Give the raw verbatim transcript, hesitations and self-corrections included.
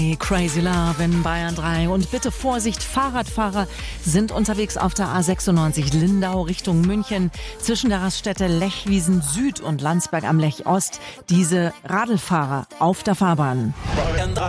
Crazy Love in Bayern drei. Und bitte Vorsicht, Fahrradfahrer sind unterwegs auf der A sechsundneunzig Lindau Richtung München zwischen der Raststätte Lechwiesen Süd und Landsberg am Lech Ost. Diese Radlfahrer auf der Fahrbahn. Bayern drei.